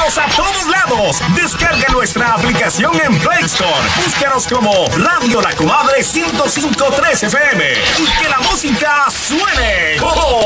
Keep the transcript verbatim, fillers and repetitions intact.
Escúchanos a todos lados. Descarga nuestra aplicación en Play Store. Búscanos como Radio La Comadre ciento cinco punto tres F M y que la música suene.